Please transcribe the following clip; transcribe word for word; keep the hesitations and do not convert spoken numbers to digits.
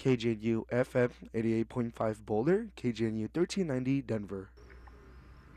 K J N U F M eighty-eight point five Boulder, K J N U thirteen ninety Denver.